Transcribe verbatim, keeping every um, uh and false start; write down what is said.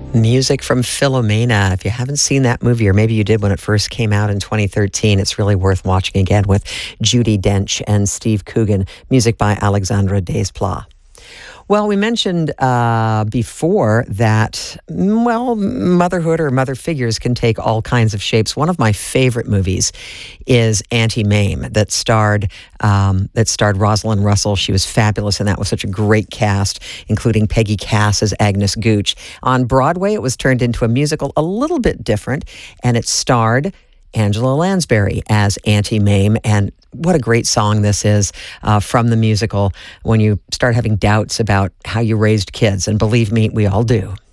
Music from Philomena. If you haven't seen that movie, or maybe you did when it first came out in twenty thirteen, it's really worth watching again with Judi Dench and Steve Coogan. Music by Alexandre Desplat. Well, we mentioned uh, before that, well, motherhood or mother figures can take all kinds of shapes. One of my favorite movies is Auntie Mame, that starred um, that starred Rosalind Russell. She was fabulous in that, with such a great cast, including Peggy Cass as Agnes Gooch. On Broadway, it was turned into a musical a little bit different, and it starred Angela Lansbury as Auntie Mame. And what a great song this is uh, from the musical when you start having doubts about how you raised kids. And believe me, we all do.